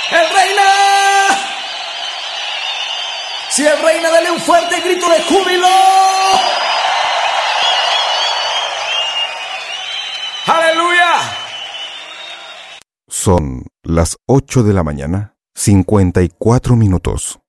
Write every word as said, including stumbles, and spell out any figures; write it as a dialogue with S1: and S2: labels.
S1: ¡El reina! Si el reina, dale un fuerte grito de júbilo. ¡Aleluya!
S2: Son las ocho de la mañana, cincuenta y cuatro minutos.